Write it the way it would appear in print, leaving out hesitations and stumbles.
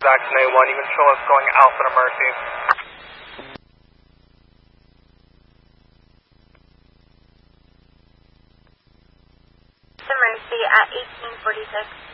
Action A1, you can show us going Alpha to Mercy. To Mercy at 1846.